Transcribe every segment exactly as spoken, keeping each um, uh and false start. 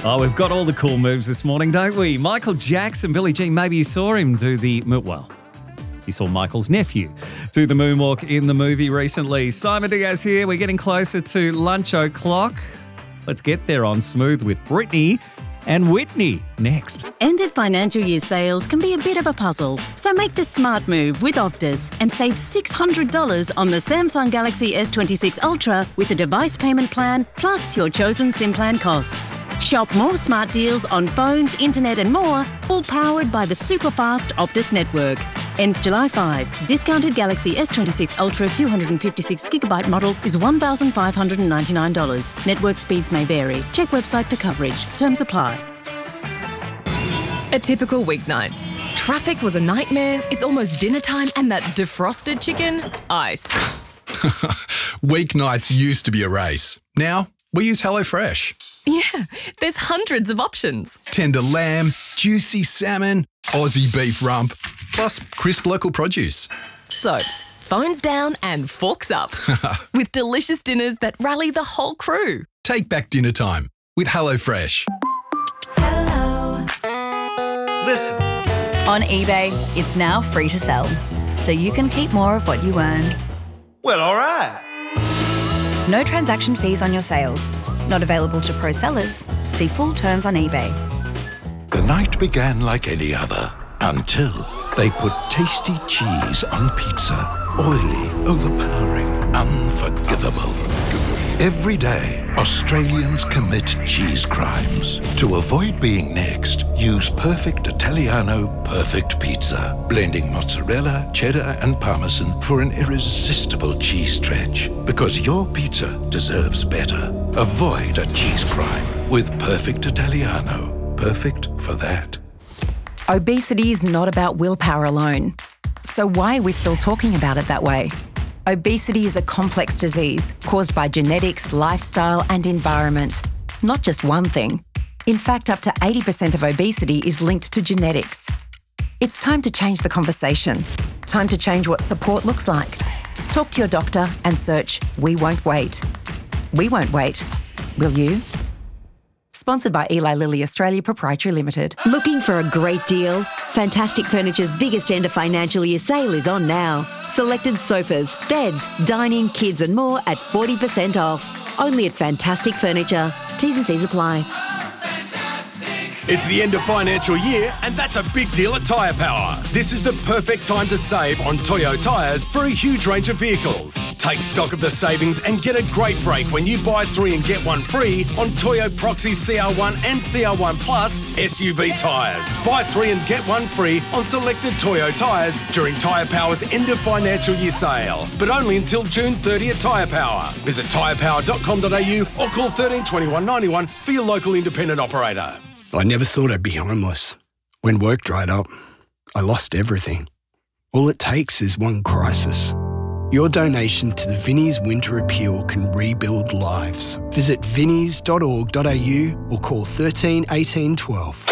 Oh, we've got all the cool moves this morning, don't we? Michael Jackson, Billie Jean, maybe you saw him do the, well, you saw Michael's nephew do the moonwalk in the movie recently. Simon Diaz here. We're getting closer to lunch o'clock. Let's get there on Smooth with Brittany and Whitney next. End of financial year sales can be a bit of a puzzle, so make the smart move with Optus and save six hundred dollars on the Samsung Galaxy S twenty-six Ultra with a device payment plan plus your chosen SIM plan costs. Shop more smart deals on phones, internet and more, all powered by the super fast Optus network. Ends July fifth. Discounted Galaxy S twenty-six Ultra two hundred fifty-six gigabyte model is one thousand five hundred ninety-nine dollars. Network speeds may vary. Check website for coverage. Terms apply. A typical weeknight. Traffic was a nightmare, it's almost dinner time, and that defrosted chicken, ice. Weeknights used to be a race. Now, we use HelloFresh. Yeah, there's hundreds of options. Tender lamb, juicy salmon, Aussie beef rump, plus crisp local produce. So, phones down and forks up. With delicious dinners that rally the whole crew. Take back dinner time with HelloFresh. Hello. Listen. On eBay, it's now free to sell, so you can keep more of what you earn. Well, all right. No transaction fees on your sales. Not available to pro sellers. See full terms on eBay. The night began like any other until they put tasty cheese on pizza. Oily, overpowering, unforgivable. Every day, Australians commit cheese crimes. To avoid being next, use Perfect Italiano Perfect Pizza, blending mozzarella, cheddar and parmesan for an irresistible cheese stretch. Because your pizza deserves better. Avoid a cheese crime with Perfect Italiano. Perfect for that. Obesity is not about willpower alone. So why are we still talking about it that way? Obesity is a complex disease caused by genetics, lifestyle and environment. Not just one thing. In fact, up to eighty percent of obesity is linked to genetics. It's time to change the conversation. Time to change what support looks like. Talk to your doctor and search We Won't Wait. We won't wait. Will you? Sponsored by Eli Lilly Australia Proprietary Limited. Looking for a great deal? Fantastic Furniture's biggest end of financial year sale is on now. Selected sofas, beds, dining, kids and more at forty percent off. Only at Fantastic Furniture. T's and C's apply. It's the end of financial year, and that's a big deal at Tyre Power. This is the perfect time to save on Toyo tyres for a huge range of vehicles. Take stock of the savings and get a great break when you buy three and get one free on Toyo Proxy C R one and C R one Plus S U V tyres. Buy three and get one free on selected Toyo tyres during Tyre Power's end of financial year sale, but only until June thirtieth at Tyre Power. Visit tyre power dot com dot a u or call thirteen twenty-one ninety-one for your local independent operator. I never thought I'd be homeless. When work dried up, I lost everything. All it takes is one crisis. Your donation to the Vinnie's Winter Appeal can rebuild lives. Visit vinnies dot org dot a u or call thirteen eighteen twelve.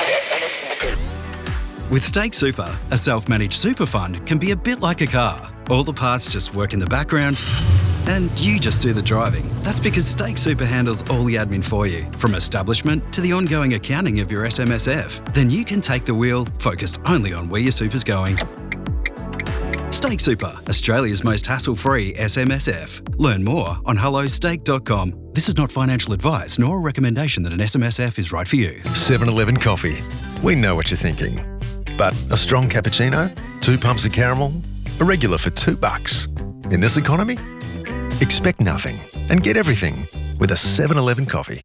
With Stake Super, a self-managed super fund can be a bit like a car. All the parts just work in the background and you just do the driving. That's because Stake Super handles all the admin for you, from establishment to the ongoing accounting of your S M S F. Then you can take the wheel, focused only on where your super's going. Stake Super, Australia's most hassle-free S M S F. Learn more on hello stake dot com. This is not financial advice nor a recommendation that an S M S F is right for you. seven eleven Coffee. We know what you're thinking. But a strong cappuccino? Two pumps of caramel? A regular for two bucks? In this economy? Expect nothing and get everything with a seven eleven Coffee.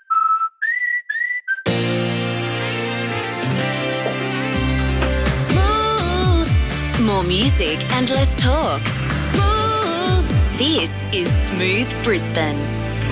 Smooth. More music and less talk. Smooth. This is Smooth Brisbane.